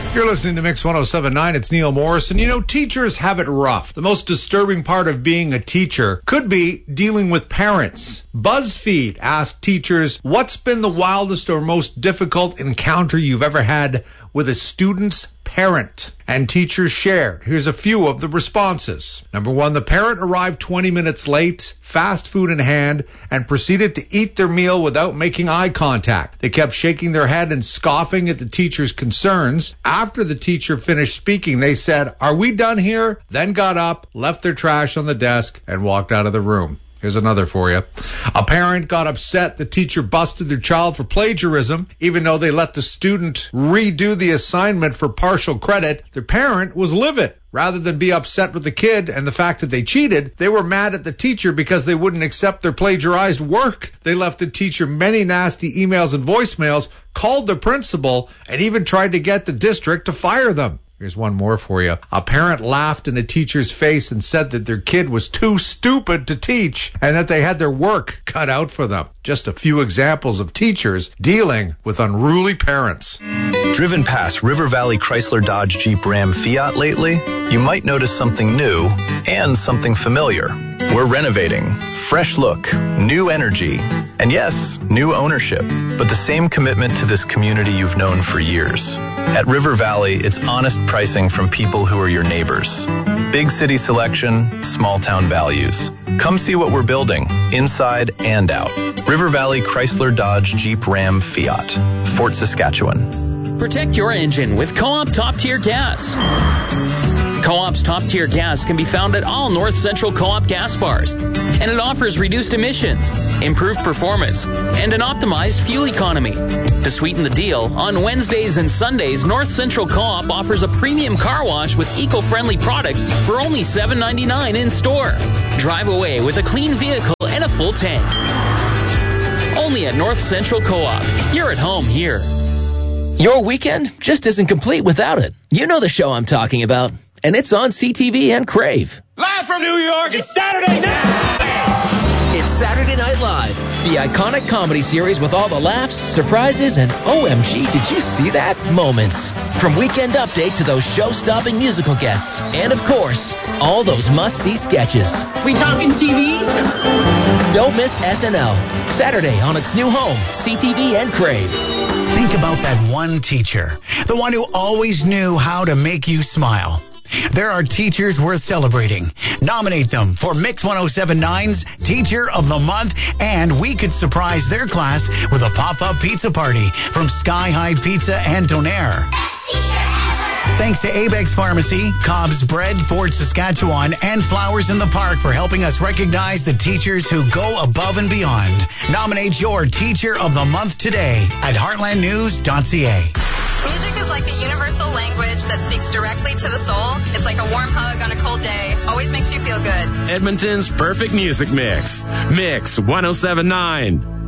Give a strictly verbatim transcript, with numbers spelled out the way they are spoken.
You're listening to Mix one oh seven point nine. It's Neil Morrison. You know, teachers have it rough. The most disturbing part of being a teacher could be dealing with parents. BuzzFeed asked teachers, what's been the wildest or most difficult encounter you've ever had with a student's parent? And teachers shared. Here's a few of the responses. Number one, the parent arrived twenty minutes late, fast food in hand, and proceeded to eat their meal without making eye contact. They kept shaking their head and scoffing at the teacher's concerns. After the teacher finished speaking, they said, "Are we done here?" Then got up, left their trash on the desk, and walked out of the room. Here's another for you. A parent got upset the teacher busted their child for plagiarism, even though they let the student redo the assignment for partial credit. The parent was livid. Rather than be upset with the kid and the fact that they cheated, they were mad at the teacher because they wouldn't accept their plagiarized work. They left the teacher many nasty emails and voicemails, called the principal, and even tried to get the district to fire them. Here's one more for you. A parent laughed in a teacher's face and said that their kid was too stupid to teach and that they had their work cut out for them. Just a few examples of teachers dealing with unruly parents. Driven past River Valley Chrysler Dodge Jeep Ram Fiat lately? You might notice something new and something familiar. We're renovating. Fresh look, new energy, and yes, new ownership, but the same commitment to this community you've known for years. At River Valley, it's honest pricing from people who are your neighbors. Big city selection, small town values. Come see what we're building, inside and out. River Valley Chrysler Dodge Jeep Ram Fiat, Fort Saskatchewan. Protect your engine with Co-op Top Tier Gas. Co-op's Top Tier Gas can be found at all North Central Co-op gas bars, and it offers reduced emissions, improved performance, and an optimized fuel economy. To sweeten the deal, on Wednesdays and Sundays, North Central Co-op offers a premium car wash with eco-friendly products for only seven ninety-nine in store. Drive away with a clean vehicle and a full tank. Only at North Central Co-op. You're at home here. Your weekend just isn't complete without it. You know the show I'm talking about. And it's on C T V and Crave. Live from New York, it's Saturday night! It's Saturday Night Live, the iconic comedy series with all the laughs, surprises, and O M G, did you see that? Moments. From Weekend Update to those show-stopping musical guests. And of course, all those must-see sketches. We talking T V? Don't miss S N L. Saturday on its new home, C T V and Crave. Think about that one teacher, the one who always knew how to make you smile. There are teachers worth celebrating. Nominate them for Mix one oh seven point nine's Teacher of the Month, and we could surprise their class with a pop-up pizza party from Sky High Pizza and Donaire. Best teacher ever! Thanks to Abex Pharmacy, Cobb's Bread, Fort Saskatchewan, and Flowers in the Park for helping us recognize the teachers who go above and beyond. Nominate your Teacher of the Month today at heartland news dot c a. Music is like a universal language that speaks directly to the soul. It's like a warm hug on a cold day. Always makes you feel good. Edmonton's perfect music mix. Mix one oh seven point nine.